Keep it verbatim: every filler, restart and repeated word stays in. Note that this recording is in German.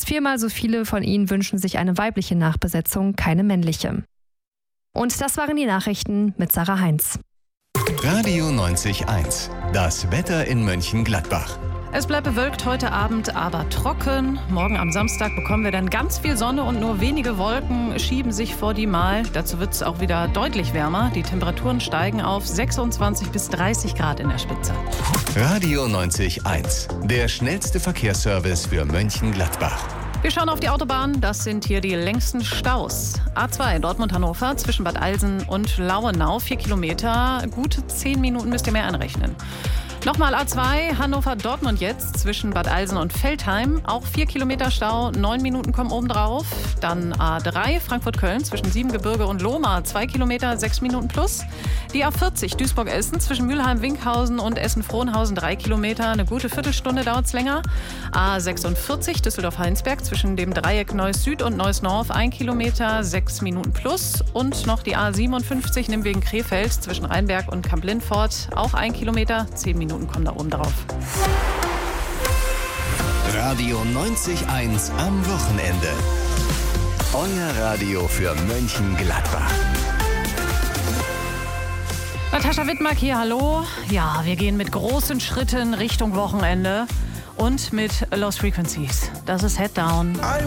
Viermal so viele von ihnen wünschen sich eine weibliche Nachbesetzung, keine männliche. Und das waren die Nachrichten mit Sarah Heinz. Radio neunzig Komma eins. Das Wetter in Mönchengladbach. Es bleibt bewölkt heute Abend, aber trocken. Morgen am Samstag bekommen wir dann ganz viel Sonne und nur wenige Wolken schieben sich vor die Mal. Dazu wird es auch wieder deutlich wärmer. Die Temperaturen steigen auf sechsundzwanzig bis dreißig Grad in der Spitze. Radio neunzig Komma eins. Der schnellste Verkehrsservice für Mönchengladbach. Wir schauen auf die Autobahn. Das sind hier die längsten Staus. A zwei Dortmund-Hannover zwischen Bad Alsen und Lauenau. Vier Kilometer. Gute zehn Minuten müsst ihr mehr anrechnen. Nochmal A zwei, Hannover-Dortmund jetzt zwischen Bad Alsen und Veltheim. Auch vier Kilometer Stau, neun Minuten kommen obendrauf. Dann A drei, Frankfurt-Köln zwischen Siebengebirge und Lohmar, zwei Kilometer, sechs Minuten plus. Die A vierzig, Duisburg-Essen zwischen Mülheim-Winkhausen und Essen-Frohnhausen, drei Kilometer. Eine gute Viertelstunde dauert es länger. A sechsundvierzig, Düsseldorf-Heinsberg zwischen dem Dreieck Neuss-Süd und Neuss-Nord, ein Kilometer, sechs Minuten plus. Und noch die A siebenundfünfzig, Nimwegen-Krefeld zwischen Rheinberg und Kamp-Lindfort, auch ein Kilometer, zehn Minuten. Minuten kommen da oben drauf. Radio neunzig Komma eins am Wochenende. Euer Radio für Mönchengladbach. Natascha Wittmark hier, hallo. Ja, wir gehen mit großen Schritten Richtung Wochenende und mit Lost Frequencies. Das ist Head Down.